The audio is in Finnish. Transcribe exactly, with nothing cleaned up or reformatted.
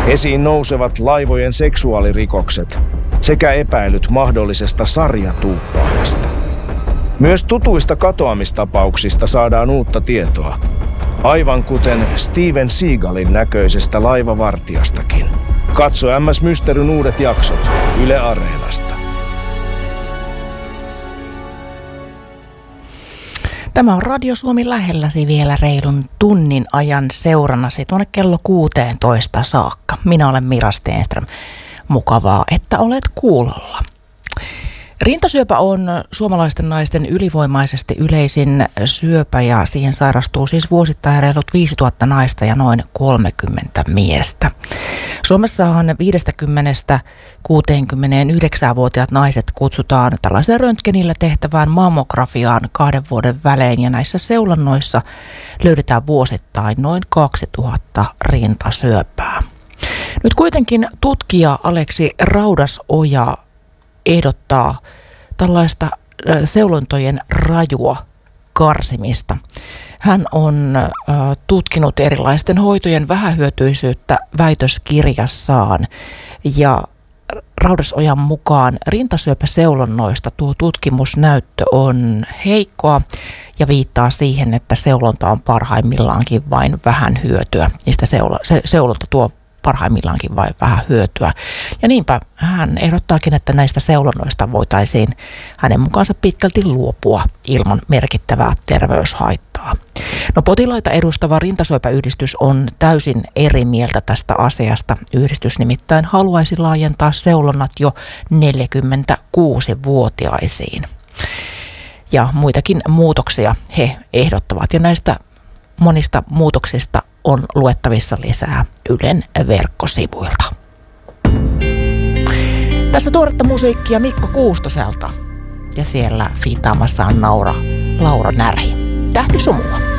Esiin nousevat laivojen seksuaalirikokset sekä epäilyt mahdollisesta sarjatuuppaajasta. Myös tutuista katoamistapauksista saadaan uutta tietoa, aivan kuten Steven Seagalin näköisestä laivavartijastakin. Katso M S Mysteryn uudet jaksot Yle Areenasta. Tämä on Radio Suomi lähelläsi vielä reilun tunnin ajan seurannasi tuonne kello kuusitoista saakka. Minä olen Mira Stenström. Mukavaa, että olet kuulolla. Rintasyöpä on suomalaisten naisten ylivoimaisesti yleisin syöpä ja siihen sairastuu siis vuosittain reilut viisituhatta naista ja noin kolmekymmentä miestä. Suomessahan viisikymmentä kuusikymmentäyhdeksän-vuotiaat naiset kutsutaan tällaisen röntgenillä tehtävään mammografiaan kahden vuoden välein ja näissä seulannoissa löydetään vuosittain noin kaksituhatta rintasyöpää. Nyt kuitenkin tutkija Aleksi Raudasoja ehdottaa tällaista seulontojen rajua karsimista. Hän on äh, tutkinut erilaisten hoitojen vähähyötyisyyttä väitöskirjassaan ja Raudasojan mukaan rintasyöpäseulonnoista tuo tutkimusnäyttö on heikkoa ja viittaa siihen, että seulonta on parhaimmillaankin vain vähän hyötyä. Niistä seula, se, seulonta tuo parhaimmillaankin vain vähän hyötyä. Ja niinpä hän ehdottaakin, että näistä seulonnoista voitaisiin hänen mukaansa pitkälti luopua ilman merkittävää terveyshaittaa. No potilaita edustava rintasyöpäyhdistys on täysin eri mieltä tästä asiasta. Yhdistys nimittäin haluaisi laajentaa seulonnat jo neljäkymmentäkuusi-vuotiaisiin. Ja muitakin muutoksia he ehdottavat ja näistä monista muutoksista on luettavissa lisää Ylen verkkosivuilta. Tässä tuoretta musiikkia Mikko Kuustoselta ja siellä fiittaamassa on Naura, Laura Näri. Tähti sumua.